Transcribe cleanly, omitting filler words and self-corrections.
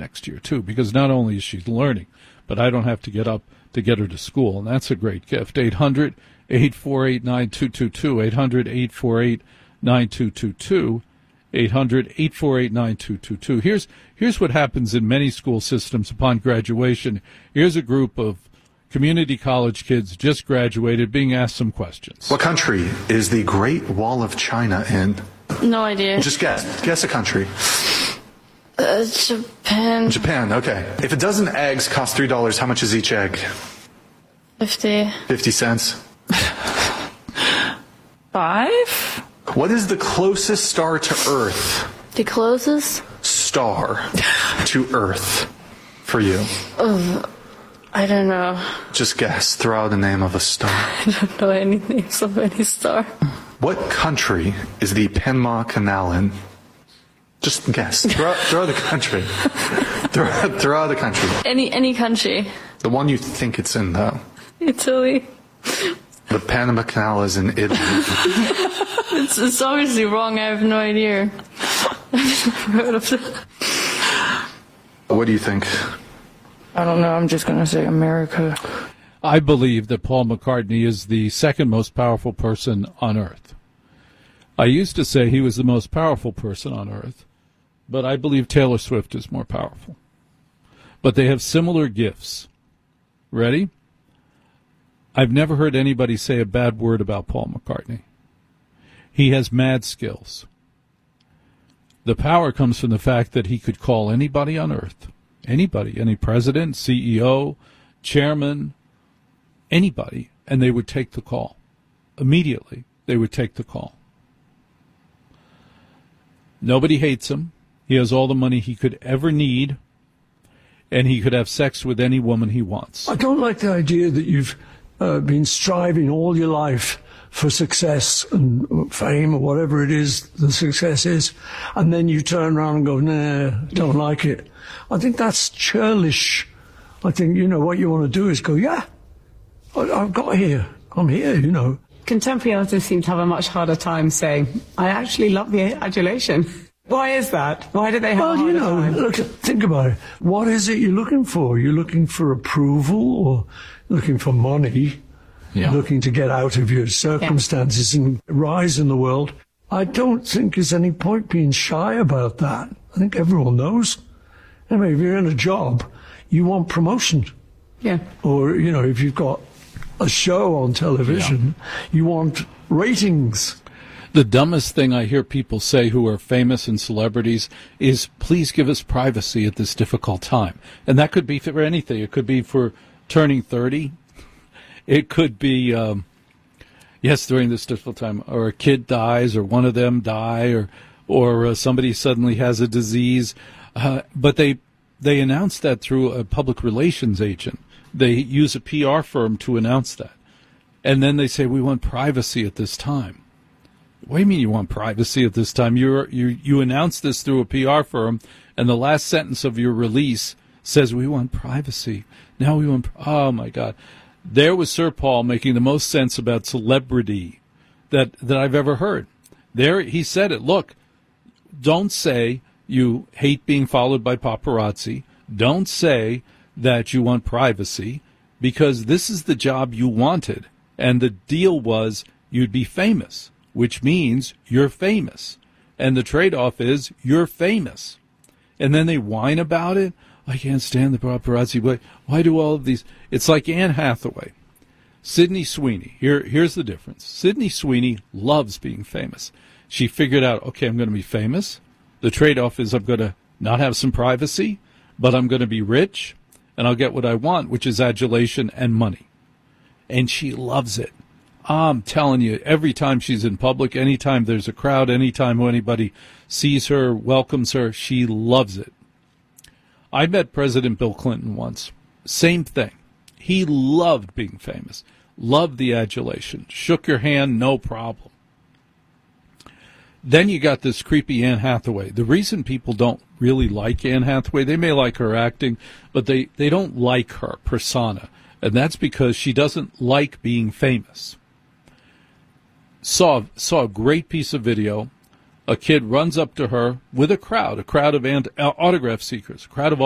next year, too, because not only is she learning, but I don't have to get up to get her to school, and that's a great gift. 800-848-9222, 800-848-9222, 800-848-9222. Here's what happens in many school systems upon graduation. Here's a group of community college kids just graduated being asked some questions. What country is the Great Wall of China in? No idea. Just guess. Guess a country. Japan. Japan, okay. If a dozen eggs cost $3, how much is each egg? 50. 50 cents. 5? What is the closest star to Earth? The closest? Star to Earth for you. I don't know. Just guess. Throw out the name of a star. I don't know any names of any star. What country is the Panama Canal in? Just guess. Throw the country. throw out the country. Any country. The one you think it's in, though. Italy. The Panama Canal is in Italy. It's obviously wrong. I have no idea. I've never heard of it. What do you think? I don't know. I'm just going to say America. I believe that Paul McCartney is the second most powerful person on earth. I used to say he was the most powerful person on earth, but I believe Taylor Swift is more powerful. But they have similar gifts. Ready? I've never heard anybody say a bad word about Paul McCartney. He has mad skills. The power comes from the fact that he could call anybody on earth. Anybody, any president, CEO, chairman, anybody, and they would take the call. Immediately, they would take the call. Nobody hates him. He has all the money he could ever need, and he could have sex with any woman he wants. I don't like the idea that you've been striving all your life for success and fame or whatever it is the success is, and then you turn around and go, nah, don't like it. I think that's churlish. I think, what you want to do is go, yeah, I've got here. I'm here, Contemporary artists seem to have a much harder time saying, I actually love the adulation. Why is that? Why do they have a harder time? Look, think about it. What is it you're looking for? You're looking for approval or looking for money? Yeah. Looking to get out of your circumstances and rise in the world. I don't think there's any point being shy about that. I think everyone knows. Anyway, if you're in a job, you want promotion. Yeah. Or, if you've got a show on television, you want ratings. The dumbest thing I hear people say who are famous and celebrities is, please give us privacy at this difficult time. And that could be for anything. It could be for turning 30. It could be, during this difficult time, or a kid dies, or one of them die, or somebody suddenly has a disease. But they announce that through a public relations agent. They use a PR firm to announce that. And then they say, we want privacy at this time. What do you mean you want privacy at this time? You announce this through a PR firm, and the last sentence of your release says, we want privacy. Now we want, oh my God. There was Sir Paul making the most sense about celebrity that I've ever heard. There he said it. Look, don't say you hate being followed by paparazzi. Don't say that you want privacy, because this is the job you wanted. And the deal was you'd be famous, which means you're famous. And the trade-off is you're famous. And then they whine about it. I can't stand the paparazzi. Why do all of these? It's like Anne Hathaway. Sydney Sweeney. Here's the difference. Sydney Sweeney loves being famous. She figured out, okay, I'm going to be famous. The trade-off is I'm going to not have some privacy, but I'm going to be rich, and I'll get what I want, which is adulation and money. And she loves it. I'm telling you, every time she's in public, anytime there's a crowd, anytime anybody sees her, welcomes her, she loves it. I met President Bill Clinton once. Same thing. He loved being famous, loved the adulation, shook your hand, no problem. Then you got this creepy Anne Hathaway. The reason people don't really like Anne Hathaway, they may like her acting, but they don't like her persona. And that's because she doesn't like being famous. Saw a great piece of video. A kid runs up to her with a crowd of autograph seekers, a crowd of